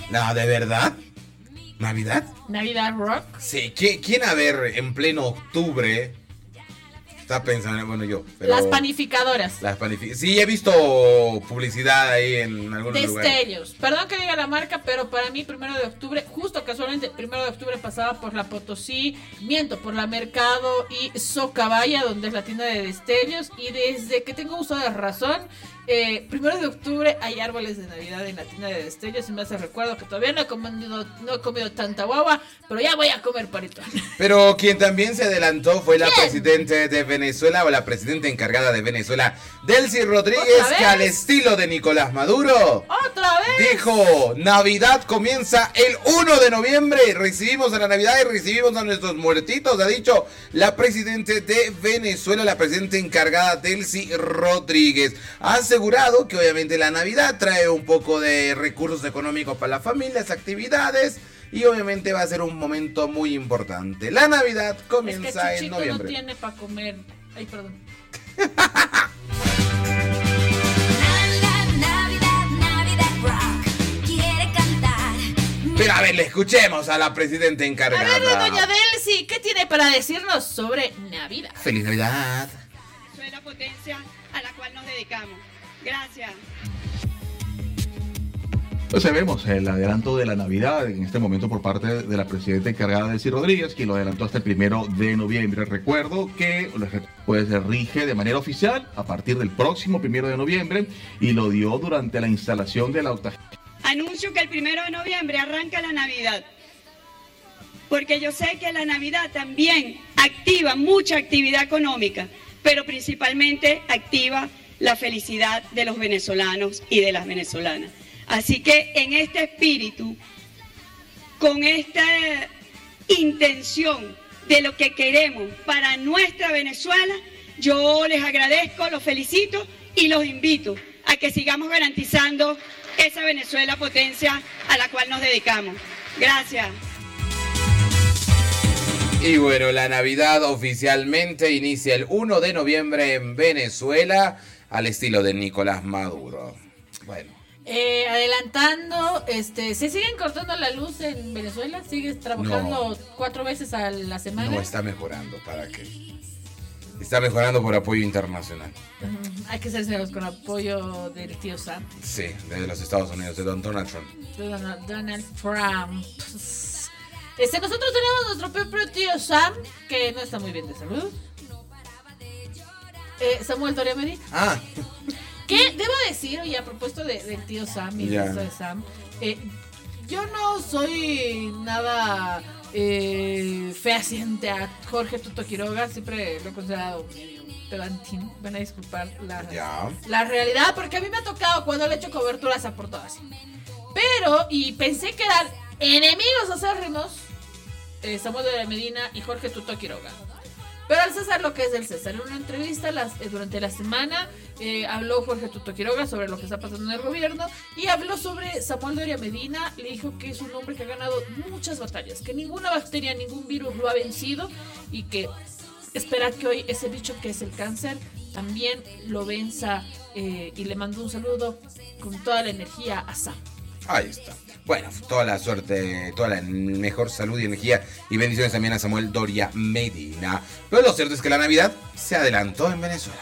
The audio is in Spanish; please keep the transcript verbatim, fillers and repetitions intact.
No, ¿de verdad? ¿Navidad? Navidad Rock. Sí, ¿quién, quién a ver en pleno octubre está pensando? Bueno, yo. Pero Las panificadoras. Las panificadoras. Sí, he visto publicidad ahí en algunos lugares. Destellos. Perdón que diga la marca, pero para mí, primero de octubre, justo casualmente, primero de octubre pasaba por la Potosí, miento, por la Mercado y Socabaya, donde es la tienda de Destellos. Y desde que tengo uso de razón, eh, primero de octubre hay árboles de Navidad en la tienda de Destellos. Y me hace recuerdo que todavía no he comido, no he comido tanta guagua, pero ya voy a comer panetón. Pero quien también se adelantó fue la ¿Quién? presidenta de Venezuela, o la presidenta encargada de Venezuela, Delcy Rodríguez, que al estilo de Nicolás Maduro, ¡otra vez! dijo: Navidad comienza el uno de noviembre, recibimos a la Navidad y recibimos a nuestros muertitos, ha dicho la presidenta de Venezuela, la presidenta encargada Delcy Rodríguez. Ha asegurado que obviamente la Navidad trae un poco de recursos económicos para las familias, actividades, y obviamente va a ser un momento muy importante. La Navidad comienza es que Chuchito en noviembre. No tiene para comer. Ay, perdón. Pero a ver, le escuchemos a la presidenta encargada. A ver, doña Delcy, ¿qué tiene para decirnos sobre Navidad? ¡Feliz Navidad! Soy la potencia a la cual nos dedicamos. Gracias. Pues vemos el adelanto de la Navidad en este momento por parte de la presidenta encargada Delcy Rodríguez, quien lo adelantó hasta el primero de noviembre. Recuerdo que pues rige de manera oficial a partir del próximo primero de noviembre y lo dio durante la instalación de la octava. Anuncio que el primero de noviembre arranca la Navidad, porque yo sé que la Navidad también activa mucha actividad económica, pero principalmente activa la felicidad de los venezolanos y de las venezolanas. Así que en este espíritu, con esta intención de lo que queremos para nuestra Venezuela, yo les agradezco, los felicito y los invito a que sigamos garantizando esa Venezuela potencia a la cual nos dedicamos. Gracias. Y bueno, la Navidad oficialmente inicia el uno de noviembre en Venezuela, al estilo de Nicolás Maduro. Bueno. Eh, adelantando, este, ¿se siguen cortando la luz en Venezuela? ¿Sigues trabajando no, cuatro veces a la semana? No, está mejorando, ¿para qué? Está mejorando por apoyo internacional. Uh-huh. Hay que ser serios con apoyo del tío Sam. Sí, de los Estados Unidos, de Don Donald Trump. De Donald, Donald Trump. Este, nosotros tenemos nuestro propio tío Sam, que no está muy bien de salud. Eh, Samuel Doria Medina. Ah. Que debo decir, oye, a propósito de, del tío Sam y yeah. de Sam, eh, yo no soy nada eh, fehaciente a Jorge Tuto Quiroga, siempre lo he considerado pedantín, van a disculpar la, yeah. la realidad, porque a mí me ha tocado cuando le he hecho coberturas a por todas. Pero, y pensé que eran enemigos acérrimos, eh, Samuel de Medina y Jorge Tuto Quiroga. Pero al César lo que es del César. En una entrevista las, eh, durante la semana eh, habló Jorge Tuto Quiroga sobre lo que está pasando en el gobierno y habló sobre Samuel Doria Medina. Le dijo que es un hombre que ha ganado muchas batallas, que ninguna bacteria, ningún virus lo ha vencido y que espera que hoy ese bicho que es el cáncer también lo venza, eh, y le mando un saludo con toda la energía a Sam. Ahí está. Bueno, toda la suerte, toda la mejor salud y energía y bendiciones también a Samuel Doria Medina. Pero lo cierto es que la Navidad se adelantó en Venezuela.